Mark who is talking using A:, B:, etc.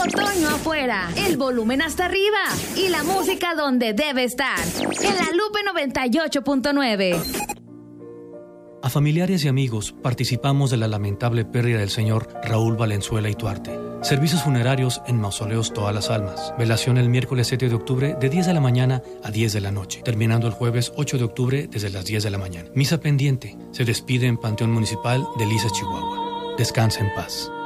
A: Otoño afuera, el volumen hasta arriba y la música donde debe estar. En La Lupe 98.9.
B: A familiares y amigos participamos de la lamentable pérdida del señor Raúl Valenzuela Ituarte. Servicios funerarios en Mausoleos Todas las Almas. Velación el miércoles 7 de octubre de 10 de la mañana a 10 de la noche. Terminando el jueves 8 de octubre desde las 10 de la mañana. Misa pendiente. Se despide en Panteón Municipal de Lisas, Chihuahua. Descansa en paz.